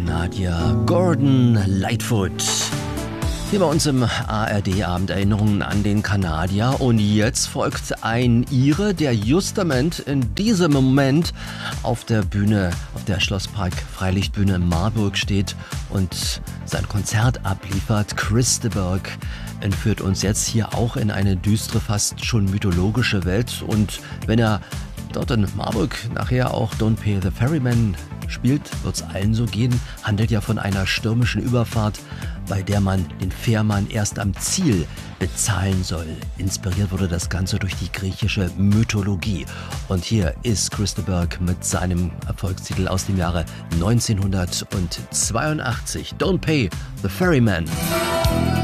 Kanadier Gordon Lightfoot. Hier bei uns im ARD-Abend Erinnerungen an den Kanadier. Und jetzt folgt ein Ire, der justament in diesem Moment auf der Bühne, auf der Schlosspark Freilichtbühne in Marburg steht und sein Konzert abliefert. Chris de Burgh entführt uns jetzt hier auch in eine düstere, fast schon mythologische Welt. Und wenn er dort in Marburg nachher auch Don't Pay the Ferryman spielt, wird's allen so gehen, handelt ja von einer stürmischen Überfahrt, bei der man den Fährmann erst am Ziel bezahlen soll. Inspiriert wurde das Ganze durch die griechische Mythologie. Und hier ist Chris de Burgh mit seinem Erfolgstitel aus dem Jahre 1982, Don't Pay the Ferryman.